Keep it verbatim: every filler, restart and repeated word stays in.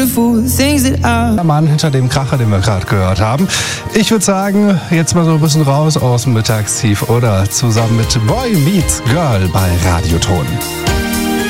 Der Mann hinter dem Kracher, den wir gerade gehört haben. Ich würde sagen, jetzt mal so ein bisschen raus aus dem Mittagstief oder zusammen mit Boy Meets Girl bei Radioton.